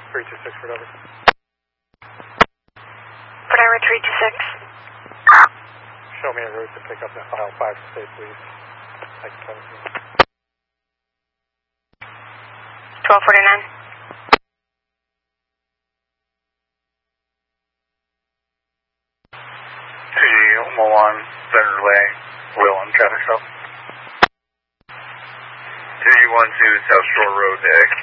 326 for over. Fort Ira 326. Show me a route to pick up that file 5 for state police. Thank you, 1249. Milan, Senator Lay, Will on traffic stop. 212 South Shore Road,